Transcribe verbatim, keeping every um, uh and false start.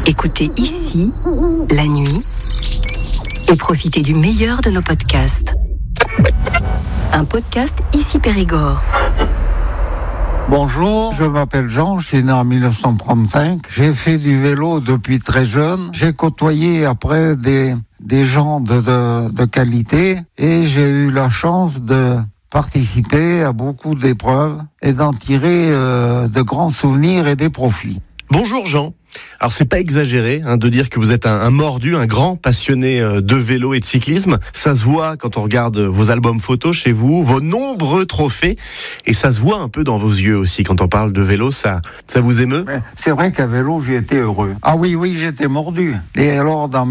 Écoutez ici, la nuit, et profitez du meilleur de nos podcasts. Un podcast Ici Périgord. Bonjour, je m'appelle Jean, je suis né en dix-neuf cent trente-cinq. J'ai fait du vélo depuis très jeune. J'ai côtoyé après des, des gens de, de, de qualité et j'ai eu la chance de participer à beaucoup d'épreuves et d'en tirer euh, de grands souvenirs et des profits. Bonjour Jean. Alors c'est pas exagéré hein, de dire que vous êtes un, un mordu, un grand passionné de vélo et de cyclisme. Ça se voit quand on regarde vos albums photos chez vous, vos nombreux trophées, et ça se voit un peu dans vos yeux aussi quand on parle de vélo. Ça, ça vous émeut ? C'est vrai qu'à vélo j'ai été heureux. Ah oui, oui, j'étais mordu. Et alors dans